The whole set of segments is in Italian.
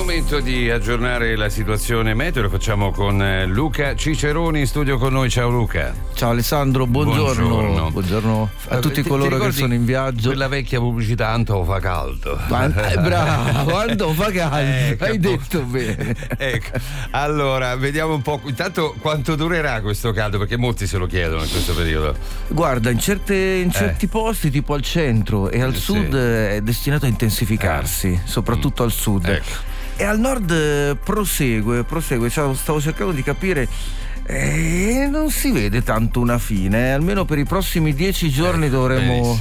momento di aggiornare la situazione meteo, lo facciamo con Luca Ciceroni in studio con noi. Ciao Luca. Ciao Alessandro, buongiorno. Buongiorno a tutti coloro che sono in viaggio. Quella vecchia pubblicità, tanto fa caldo. Bravo, quando fa caldo, hai detto bene. Ecco, allora vediamo un po', intanto quanto durerà questo caldo, perché molti se lo chiedono in questo periodo. Guarda, in certi posti, tipo al centro e al sud, è destinato a intensificarsi, soprattutto al sud. Ecco. E al nord prosegue. Stavo cercando di capire. Non si vede tanto una fine, almeno per i prossimi 10 giorni dovremo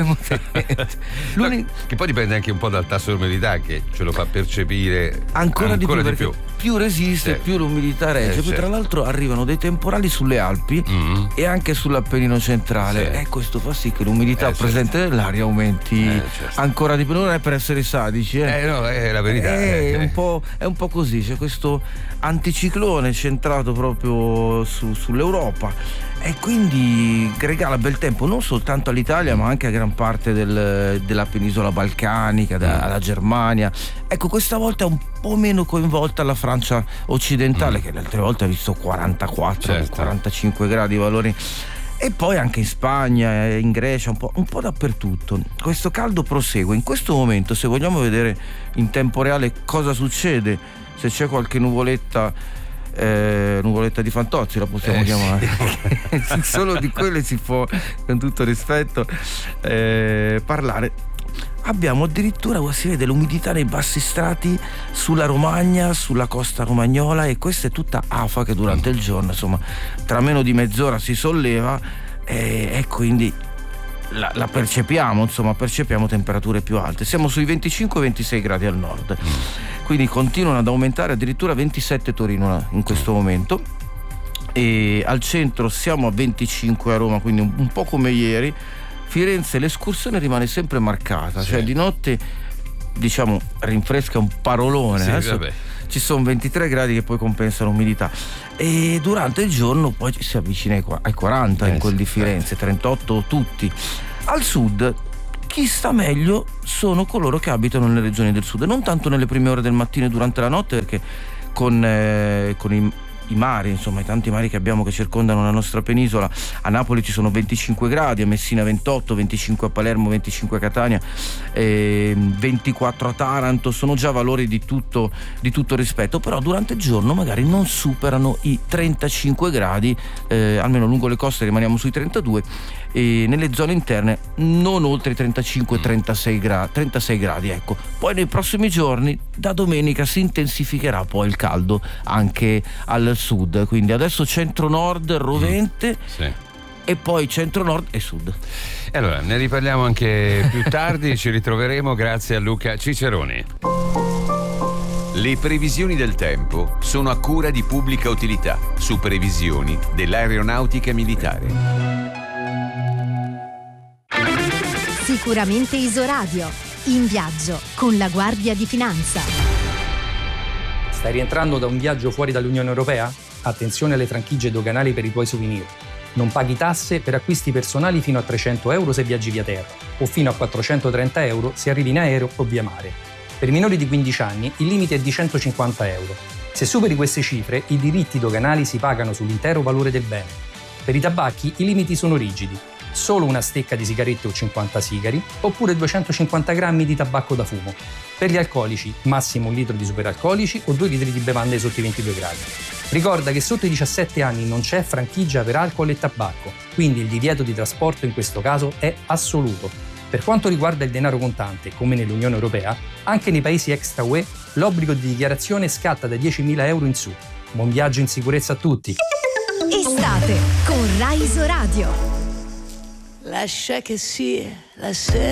che poi dipende anche un po' dal tasso di umidità, che ce lo fa percepire ancora di più, più resiste, più l'umidità regge. Poi tra l'altro arrivano dei temporali sulle Alpi e anche sull'Appennino centrale, e questo fa sì che l'umidità presente nell'aria aumenti ancora di più. Non è per essere sadici, no, è la verità. È un po' così, c'è questo anticiclone centrato proprio sull'Europa e quindi regala bel tempo non soltanto all'Italia ma anche a gran parte della penisola balcanica, alla Germania. Ecco, questa volta è un po' meno coinvolta la Francia occidentale, che le altre volte ha visto 44, 45 gradi valori. E poi anche in Spagna, in Grecia, un po' dappertutto. Questo caldo prosegue. In questo momento, se vogliamo vedere in tempo reale cosa succede, se c'è qualche nuvoletta di Fantozzi la possiamo chiamare. Solo di quelle si può, con tutto rispetto, parlare. Abbiamo addirittura, si vede l'umidità nei bassi strati sulla Romagna, sulla costa romagnola, e questa è tutta afa che durante il giorno, insomma, tra meno di mezz'ora si solleva e quindi la percepiamo temperature più alte. Siamo sui 25-26 gradi al nord, quindi continuano ad aumentare, addirittura 27 Torino in questo momento, e al centro siamo a 25 a Roma, quindi un po' come ieri. Firenze l'escursione rimane sempre marcata, cioè di notte diciamo rinfresca un parolone, adesso ci sono 23 gradi che poi compensano l'umidità, e durante il giorno poi si avvicina ai 40 in quel di Firenze, 38 tutti. Al sud chi sta meglio sono coloro che abitano nelle regioni del sud, non tanto nelle prime ore del mattino e durante la notte, perché con i mari, insomma i tanti mari che abbiamo che circondano la nostra penisola. A Napoli ci sono 25 gradi, a Messina 28, 25 a Palermo, 25 a Catania, 24 a Taranto, sono già valori di tutto rispetto, però durante il giorno magari non superano i 35 gradi, almeno lungo le coste rimaniamo sui 32, e nelle zone interne non oltre i 35-36 gradi, ecco. Poi nei prossimi giorni, da domenica, si intensificherà poi il caldo anche al sud, quindi adesso centro-nord rovente e poi centro-nord e sud. E allora ne riparliamo anche più tardi, ci ritroveremo, grazie a Luca Ciceroni. Le previsioni del tempo sono a cura di Pubblica Utilità, su previsioni dell'aeronautica militare. Sicuramente Isoradio, in viaggio con la Guardia di Finanza. Stai rientrando da un viaggio fuori dall'Unione Europea? Attenzione alle franchigie doganali per i tuoi souvenir. Non paghi tasse per acquisti personali fino a 300 euro se viaggi via terra, o fino a 430 euro se arrivi in aereo o via mare. Per i minori di 15 anni il limite è di 150 euro. Se superi queste cifre, i diritti doganali si pagano sull'intero valore del bene. Per i tabacchi i limiti sono rigidi. Solo una stecca di sigarette o 50 sigari, oppure 250 grammi di tabacco da fumo. Per gli alcolici, massimo 1 litro di superalcolici o 2 litri di bevande sotto i 22 gradi. Ricorda che sotto i 17 anni non c'è franchigia per alcol e tabacco, quindi il divieto di trasporto in questo caso è assoluto. Per quanto riguarda il denaro contante, come nell'Unione Europea, anche nei paesi extra UE l'obbligo di dichiarazione scatta da 10.000 euro in su. Buon viaggio in sicurezza a tutti! Estate con Rai Isoradio. Lascia che sia la sera.